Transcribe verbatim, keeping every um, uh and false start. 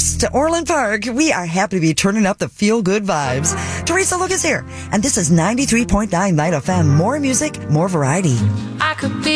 course, to Orland Park. We are happy to be turning up the feel-good vibes. Teresa Lucas here, and this is ninety-three point nine Light F M. More music, more variety. I could be